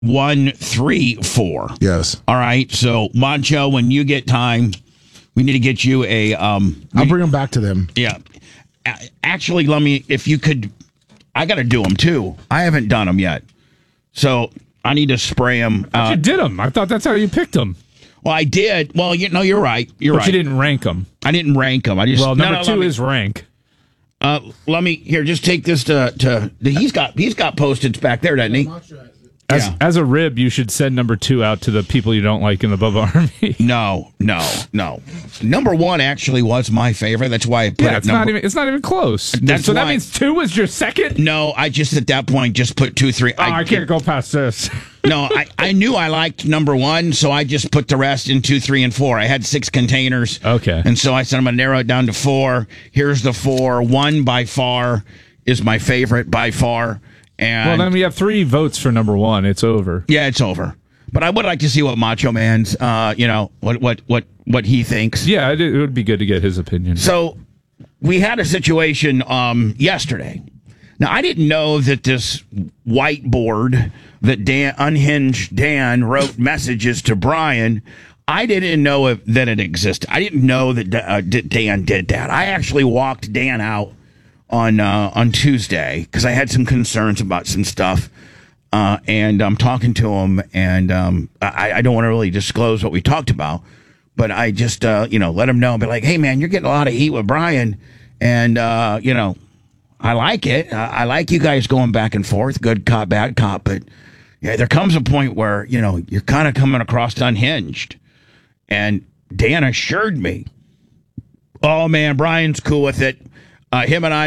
1, 3, 4. Yes. All right. So, Moncho, when you get time, we need to get you a. I'll bring them back to them. Yeah. Actually, if you could, I got to do them too. I haven't done them yet. So, I need to spray them. You did them. I thought that's how you picked them. Well, I did. Well, you're right. You're right. But you didn't rank them. I didn't rank them. I just. Well, number 2 is rank. Just take this to he's got postage back there, doesn't he? As a rib, you should send number 2 out to the people you don't like in the Bubba Army. No. Number 1 actually was my favorite. That's why I put it. It's not even close. That means 2 was your second? No, I just at that point just put 2, 3. I can't go past this. No, I knew I liked number 1, so I just put the rest in 2, 3, and 4. I had 6 containers. Okay. And so I said I'm gonna narrow it down to 4. Here's the 4. 1 by far is my favorite by far. And then we have 3 votes for number 1. It's over. Yeah, it's over. But I would like to see what Macho Man's, what he thinks. Yeah, it would be good to get his opinion. So we had a situation yesterday. Now, I didn't know that this whiteboard that Unhinged Dan wrote messages to Brian. I didn't know that it existed. I didn't know that Dan did that. I actually walked Dan out on Tuesday because I had some concerns about some stuff, and I'm talking to him, and I don't want to really disclose what we talked about, but I just let him know and be like, hey man, you're getting a lot of heat with Brian, and I like it. I like you guys going back and forth, good cop, bad cop, but yeah, there comes a point where you're kind of coming across unhinged, and Dan assured me, oh man, Brian's cool with it. Him and I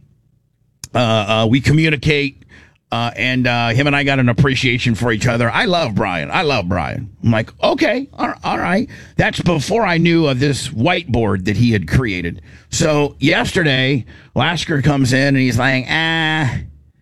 we communicate, and him and I got an appreciation for each other. I love Brian. I'm like, okay, all right. That's before I knew of this whiteboard that he had created. So yesterday, Lasker comes in and he's like, I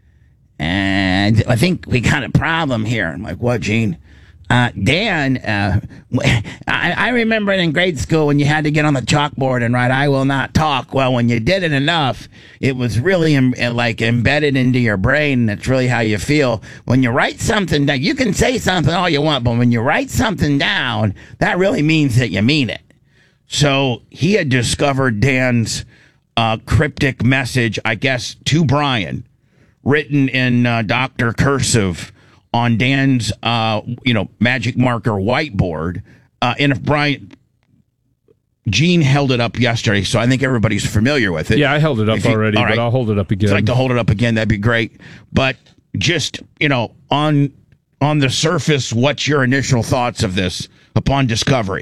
think we got a problem here. I'm like, what, Gene? Dan, I remember in grade school when you had to get on the chalkboard and write, I will not talk. Well, when you did it enough, it was really embedded into your brain. And it's really how you feel. When you write something down, you can say something all you want, but when you write something down, that really means that you mean it. So he had discovered Dan's cryptic message, I guess, to Brian, written in Dr. Cursive on Dan's, magic marker whiteboard. And if Gene held it up yesterday, so I think everybody's familiar with it. Yeah, I held it up already, but I'll hold it up again. If you'd like to hold it up again, that'd be great. But just, on the surface, what's your initial thoughts of this upon discovery?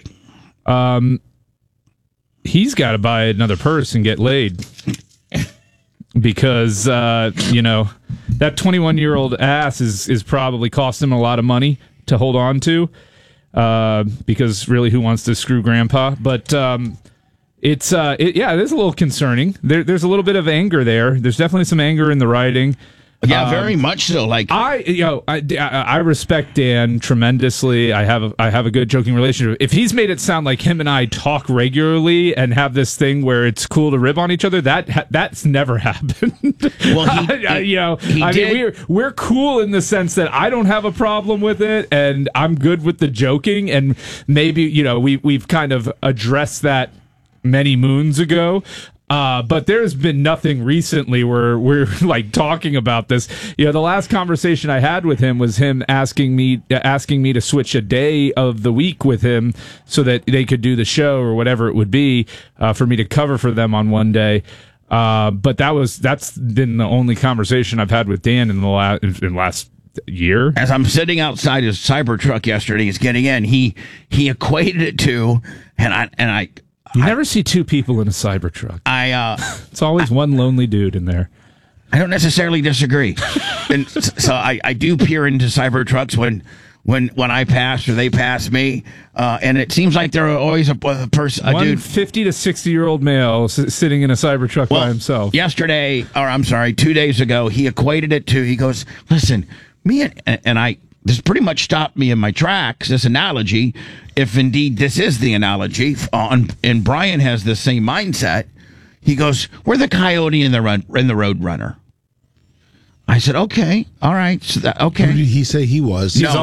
He's got to buy another purse and get laid. Because, that 21-year-old ass is probably cost him a lot of money to hold on to. Because really, who wants to screw grandpa? But it is a little concerning. There's a little bit of anger there. There's definitely some anger in the writing. Yeah, very much so. Like I respect Dan tremendously. I have a good joking relationship. If he's made it sound like him and I talk regularly and have this thing where it's cool to rib on each other, that's never happened. Well, we're cool in the sense that I don't have a problem with it, and I'm good with the joking, and maybe we've kind of addressed that many moons ago. But there's been nothing recently where we're like talking about this. The last conversation I had with him was him asking me to switch a day of the week with him so that they could do the show or whatever it would be for me to cover for them on one day. But that's been the only conversation I've had with Dan in the last year. As I'm sitting outside his Cybertruck yesterday, he's getting in. He equated it to, and I. You never see two people in a Cybertruck. It's always one lonely dude in there. I don't necessarily disagree. And so I do peer into Cybertrucks when I pass or they pass me, and it seems like there are always a person, a dude, 50 to 60-year-old male sitting in a Cybertruck by himself. 2 days ago, he equated it to. He goes, "Listen, me and I." This pretty much stopped me in my tracks, this analogy, if indeed this is the analogy, and Brian has the same mindset. He goes, we're the coyote and the road runner. I said, okay, all right. So that, Who okay. did he say he was? No,